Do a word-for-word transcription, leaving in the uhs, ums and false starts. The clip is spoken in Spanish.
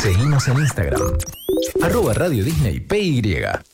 Seguimos en Instagram. Arroba Radio Disney P Y.